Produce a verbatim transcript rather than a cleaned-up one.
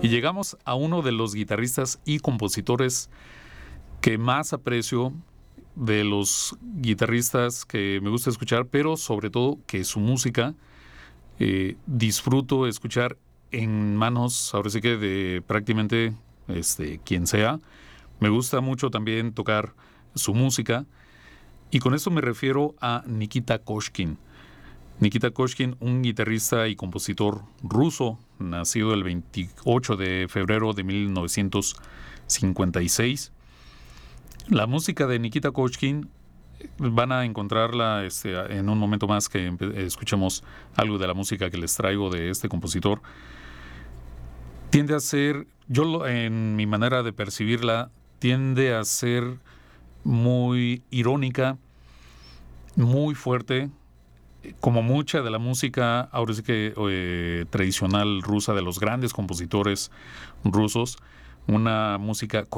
Y llegamos a uno de los guitarristas y compositores que más aprecio, de los guitarristas que me gusta escuchar, pero sobre todo que su música eh, disfruto escuchar en manos, ahora sí que de prácticamente este, quien sea. Me gusta mucho también tocar su música, y con esto me refiero a Nikita Koshkin. Nikita Koshkin, un guitarrista y compositor ruso, nacido el veintiocho de febrero de mil novecientos cincuenta y seis. La música de Nikita Koshkin van a encontrarla este, en un momento más que empe- escuchemos algo de la música que les traigo de este compositor. Tiende a ser, yo lo- en mi manera de percibirla, tiende a ser muy irónica, muy fuerte, como mucha de la música ahora sí que eh, tradicional rusa de los grandes compositores rusos, una música